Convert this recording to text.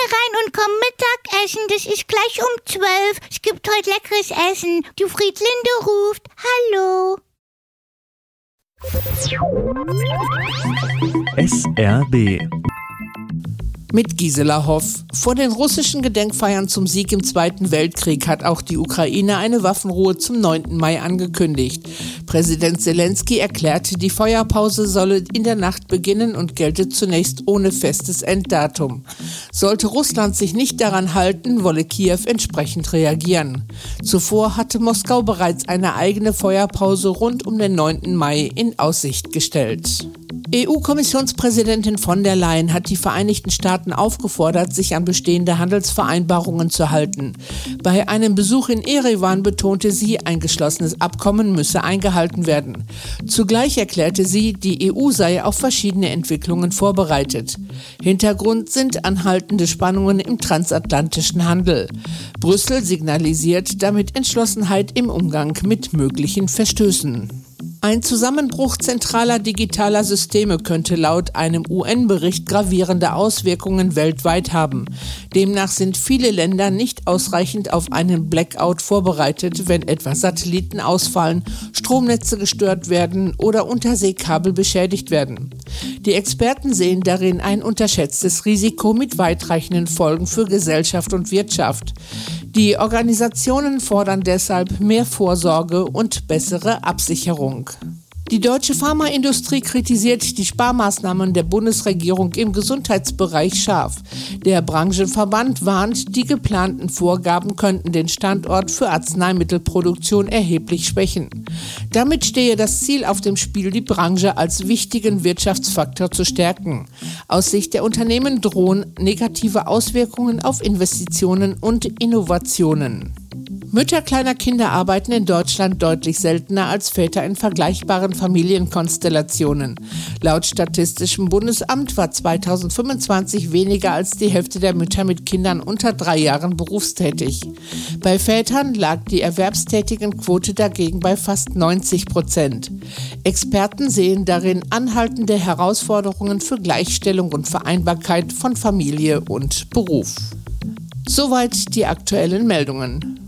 rein und komm Mittagessen. Das ist gleich um 12. Es gibt heute leckeres Essen. Die Friedlinde ruft. Hallo. SRB mit Gisela Hoff. Vor den russischen Gedenkfeiern zum Sieg im Zweiten Weltkrieg hat auch die Ukraine eine Waffenruhe zum 9. Mai angekündigt. Präsident Zelensky erklärte, die Feuerpause solle in der Nacht beginnen und gelte zunächst ohne festes Enddatum. Sollte Russland sich nicht daran halten, wolle Kiew entsprechend reagieren. Zuvor hatte Moskau bereits eine eigene Feuerpause rund um den 9. Mai in Aussicht gestellt. EU-Kommissionspräsidentin von der Leyen hat die Vereinigten Staaten aufgefordert, sich an bestehende Handelsvereinbarungen zu halten. Bei einem Besuch in Erevan betonte sie, ein geschlossenes Abkommen müsse eingehalten werden. Zugleich erklärte sie, die EU sei auf verschiedene Entwicklungen vorbereitet. Hintergrund sind anhaltende Spannungen im transatlantischen Handel. Brüssel signalisiert damit Entschlossenheit im Umgang mit möglichen Verstößen. Ein Zusammenbruch zentraler digitaler Systeme könnte laut einem UN-Bericht gravierende Auswirkungen weltweit haben. Demnach sind viele Länder nicht ausreichend auf einen Blackout vorbereitet, wenn etwa Satelliten ausfallen, Stromnetze gestört werden oder Unterseekabel beschädigt werden. Die Experten sehen darin ein unterschätztes Risiko mit weitreichenden Folgen für Gesellschaft und Wirtschaft. Die Organisationen fordern deshalb mehr Vorsorge und bessere Absicherung. Die deutsche Pharmaindustrie kritisiert die Sparmaßnahmen der Bundesregierung im Gesundheitsbereich scharf. Der Branchenverband warnt, die geplanten Vorgaben könnten den Standort für Arzneimittelproduktion erheblich schwächen. Damit stehe das Ziel auf dem Spiel, die Branche als wichtigen Wirtschaftsfaktor zu stärken. Aus Sicht der Unternehmen drohen negative Auswirkungen auf Investitionen und Innovationen. Mütter kleiner Kinder arbeiten in Deutschland deutlich seltener als Väter in vergleichbaren Familienkonstellationen. Laut Statistischem Bundesamt war 2025 weniger als die Hälfte der Mütter mit Kindern unter 3 Jahren berufstätig. Bei Vätern lag die Erwerbstätigenquote dagegen bei fast 90%. Experten sehen darin anhaltende Herausforderungen für Gleichstellung und Vereinbarkeit von Familie und Beruf. Soweit die aktuellen Meldungen.